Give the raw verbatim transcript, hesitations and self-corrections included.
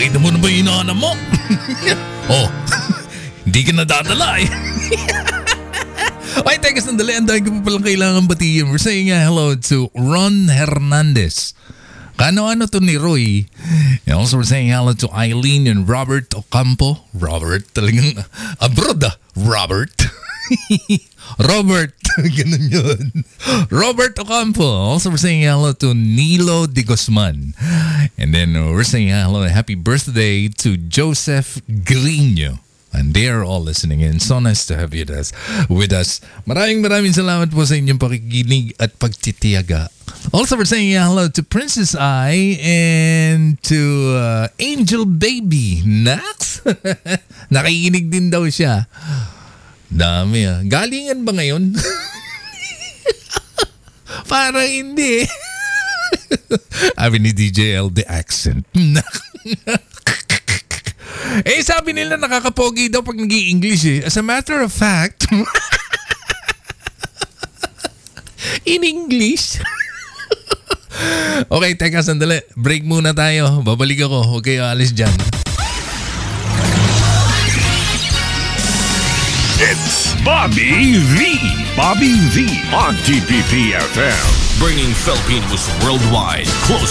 Nakita mo na ba yung inaanam mo? Oh, hindi ka nadadala eh. Ay, teka sandali. Ang dahil ko pa palang kailangan batiin. We're saying uh, hello to Ron Hernandez. Kano-ano to ni Roy. And also we're saying hello to Eileen and Robert Ocampo. Robert, talagang abroad ah. Robert. Robert. Ganun yun. Robert Ocampo. Also we're saying hello to Nilo de Guzman. And then uh, we're saying hello and happy birthday to Joseph Grino. And they are all listening in. So nice to have you guys with us. Maraming maraming salamat po sa inyong pakikinig at pagtitiyaga. Also, we're saying hello to Princess I and to uh, Angel Baby. Nax? Nakikinig din daw siya. Dami ah. Galingan ba ngayon? Parang hindi. Sabi ni D J L, the accent. Eh, sabi nila nakakapogi daw pag nag-i-English eh. As a matter of fact, in English. Okay, teka, sandali. Break muna tayo. Babalik ako. Huwag kayo alis dyan. It's Bobby V. Bobby V on T P P F M. Bringing Filipinos worldwide closer